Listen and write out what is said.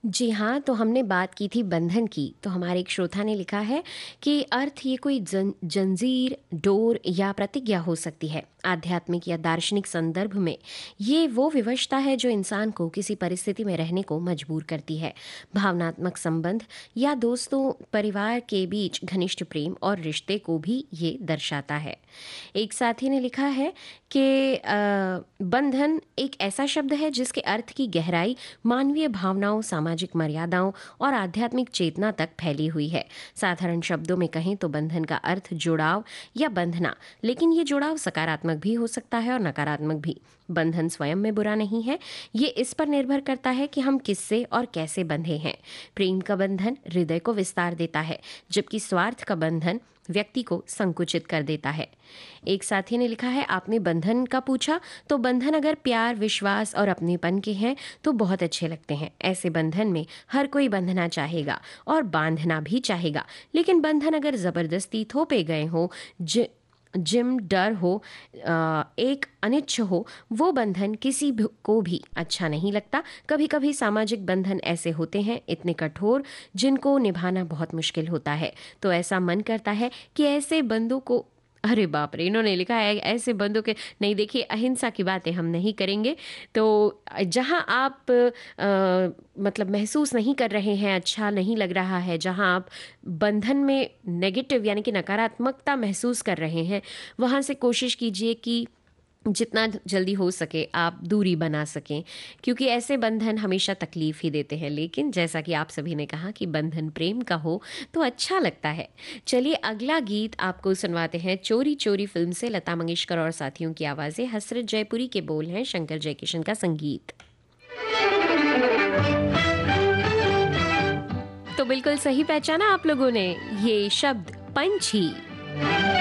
जी हाँ, तो हमने बात की थी बंधन की, तो हमारे एक श्रोता ने लिखा है कि अर्थ ये कोई जंजीर, डोर या प्रतिज्ञा हो सकती है। आध्यात्मिक या दार्शनिक संदर्भ में ये वो विवशता है जो इंसान को किसी परिस्थिति में रहने को मजबूर करती है। भावनात्मक संबंध या दोस्तों, परिवार के बीच घनिष्ठ प्रेम और रिश्ते को भी ये दर्शाता है। एक साथी ने लिखा है कि बंधन एक ऐसा शब्द है जिसके अर्थ की गहराई मानवीय भावनाओं, सामाजिक मर्यादाओं और आध्यात्मिक चेतना तक फैली हुई है। साधारण शब्दों में कहें तो बंधन का अर्थ जुड़ाव या बंधना, लेकिन ये जुड़ाव सकारात्मक भी हो सकता है और नकारात्मक भी। बंधन स्वयं में बुरा नहीं है, ये इस पर निर्भर करता है कि हम किससे और कैसे बंधे हैं। प्रेम का बंधन हृदय को विस्तार देता है, जबकि स्वार्थ का बंधन व्यक्ति को संकुचित कर देता है। एक साथी ने लिखा है, आपने बंधन का पूछा, तो बंधन अगर प्यार, विश्वास और अपनेपन के हैं तो बहुत अच्छे लगते हैं। ऐसे बंधन में हर कोई बंधना चाहेगा और बांधना भी चाहेगा, लेकिन बंधन अगर जबरदस्ती थोपे गए हो, जिम डर हो, एक अनिच्छ हो, वो बंधन को भी अच्छा नहीं लगता। कभी कभी सामाजिक बंधन ऐसे होते हैं, इतने कठोर, जिनको निभाना बहुत मुश्किल होता है। तो ऐसा मन करता है कि ऐसे बंदों को, अरे बाप रे, इन्होंने लिखा है ऐसे बंदों के, नहीं देखिए, अहिंसा की बातें हम नहीं करेंगे। तो जहां आप मतलब महसूस नहीं कर रहे हैं, अच्छा नहीं लग रहा है, जहां आप बंधन में नेगेटिव यानी कि नकारात्मकता महसूस कर रहे हैं, वहां से कोशिश कीजिए कि जितना जल्दी हो सके आप दूरी बना सकें, क्योंकि ऐसे बंधन हमेशा तकलीफ ही देते हैं। लेकिन जैसा कि आप सभी ने कहा कि बंधन प्रेम का हो तो अच्छा लगता है। चलिए अगला गीत आपको सुनवाते हैं। चोरी चोरी फिल्म से लता मंगेशकर और साथियों की आवाज़ें, हसरत जयपुरी के बोल हैं, शंकर जयकिशन का संगीत। तो बिल्कुल सही पहचाना आप लोगों ने, ये शब्द पंछी।